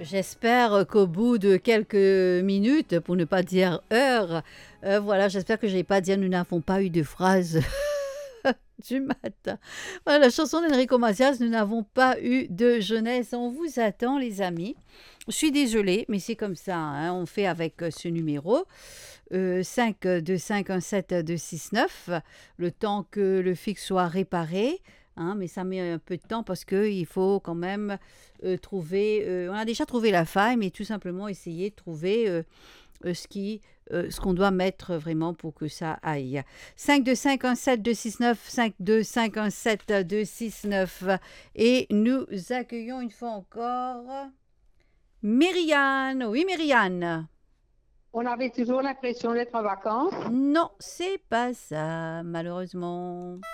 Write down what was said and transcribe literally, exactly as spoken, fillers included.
J'espère qu'au bout de quelques minutes, pour ne pas dire heures, heu, voilà, j'espère que je vais pas dire: «Nous n'avons pas eu de phrase du matin». Voilà, la chanson d'Enrico Macias, «Nous n'avons pas eu de jeunesse». On vous attend les amis. Je suis désolée, mais c'est comme ça, hein, on fait avec, heu, ce numéro, heu, cinq deux cinq un sept deux six neuf, le temps que le fixe soit réparé, hein, mais ça met un peu de temps parce qu'il faut quand même, heu, trouver, heu, on a déjà trouvé la faille, mais tout simplement essayer de trouver, heu heu, ce qui, heu, ce qu'on doit mettre vraiment pour que ça aille. cinq deux cinq un sept deux six neuf, cinq deux cinq un sept deux six neuf et nous accueillons une fois encore Mériane. Oui, Mériane? On avait toujours l'impression d'être en vacances. Non, c'est pas ça, malheureusement.